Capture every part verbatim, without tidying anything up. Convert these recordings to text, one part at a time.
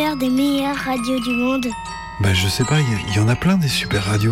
meilleure des meilleures radios du monde? Bah je sais pas, il y, y en a plein des super radios.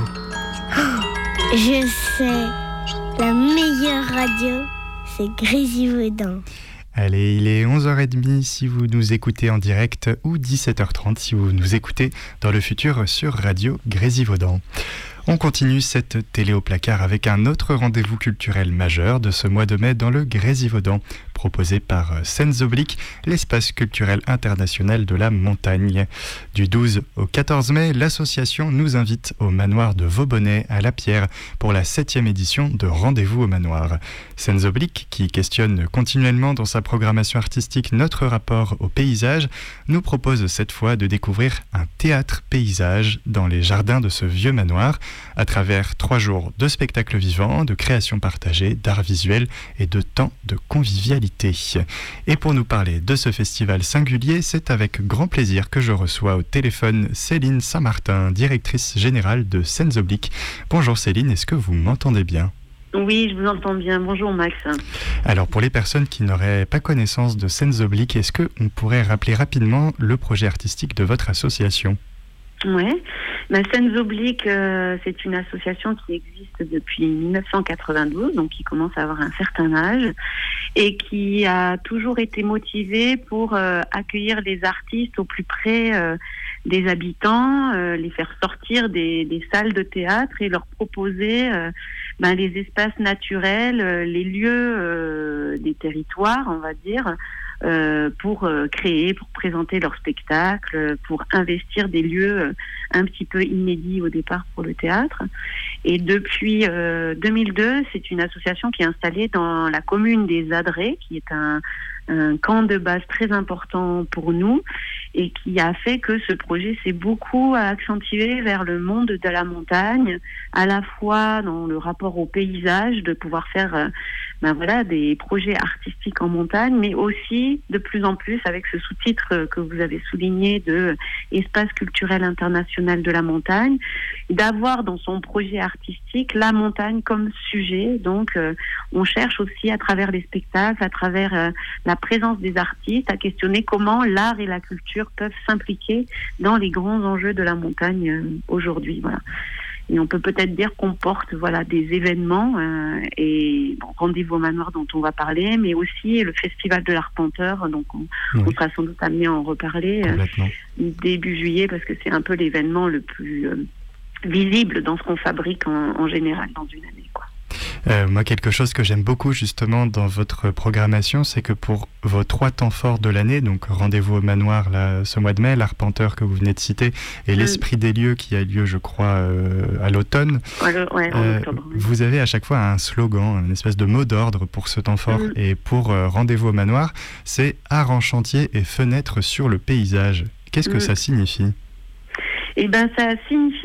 Oh, je sais, la meilleure radio, c'est Grésivaudan. Allez, il est onze heures trente si vous nous écoutez en direct ou dix-sept heures trente si vous nous écoutez dans le futur sur Radio Grésivaudan. On continue cette télé au placard avec un autre rendez-vous culturel majeur de ce mois de mai dans le Grésivaudan, proposé par Scènes Obliques, l'espace culturel international de la montagne. Du douze au quatorze mai, l'association nous invite au manoir de Vaubonnet à La Pierre pour la septième édition de Rendez-vous au manoir. Scènes Obliques, qui questionne continuellement dans sa programmation artistique notre rapport au paysage, nous propose cette fois de découvrir un théâtre-paysage dans les jardins de ce vieux manoir, à travers trois jours de spectacles vivants, de créations partagées, d'art visuel et de temps de convivialité. Et pour nous parler de ce festival singulier, c'est avec grand plaisir que je reçois au téléphone Céline Saint-Martin, directrice générale de Scènes Obliques. Bonjour Céline, est-ce que vous m'entendez bien ? Oui, je vous entends bien. Bonjour Max. Alors pour les personnes qui n'auraient pas connaissance de Scènes Obliques, est-ce qu'on pourrait rappeler rapidement le projet artistique de votre association ? Oui, la Scènes Obliques, euh, c'est une association qui existe depuis dix-neuf cent quatre-vingt-douze, donc qui commence à avoir un certain âge, et qui a toujours été motivée pour euh, accueillir les artistes au plus près euh, des habitants, euh, les faire sortir des, des salles de théâtre et leur proposer euh, ben, les espaces naturels, euh, les lieux euh, des territoires, on va dire, Euh, pour euh, créer, pour présenter leur spectacle, pour investir des lieux euh, un petit peu inédits au départ pour le théâtre. Et depuis euh, deux mille deux, c'est une association qui est installée dans la commune des Adrets, qui est un, un camp de base très important pour nous et qui a fait que ce projet s'est beaucoup accentué vers le monde de la montagne, à la fois dans le rapport au paysage, de pouvoir faire euh, ben voilà, des projets artistiques en montagne, mais aussi de plus en plus avec ce sous-titre que vous avez souligné de Espace culturel international de la montagne, d'avoir dans son projet artistique la montagne comme sujet. Donc euh, on cherche aussi à travers les spectacles, à travers euh, la présence des artistes, à questionner comment l'art et la culture peuvent s'impliquer dans les grands enjeux de la montagne euh, aujourd'hui. Voilà. Et on peut peut-être dire qu'on porte voilà, des événements euh, et bon, Rendez-vous au manoir dont on va parler, mais aussi le Festival de l'Arpenteur, donc on, oui. on sera sans doute amené à en reparler euh, début juillet, parce que c'est un peu l'événement le plus euh, visible dans ce qu'on fabrique en, en général dans une année, quoi. Euh, moi, quelque chose que j'aime beaucoup justement dans votre programmation, c'est que pour vos trois temps forts de l'année, donc Rendez-vous au manoir là, ce mois de mai, l'Arpenteur que vous venez de citer, et mmh. l'Esprit des lieux qui a lieu, je crois, euh, à l'automne, ouais, ouais, euh, octobre, oui. Vous avez à chaque fois un slogan, une espèce de mot d'ordre pour ce temps fort. Mmh. Et pour euh, Rendez-vous au manoir, c'est art en chantier et fenêtre sur le paysage. Qu'est-ce que mmh. ça signifie ? Eh ben, ça signifie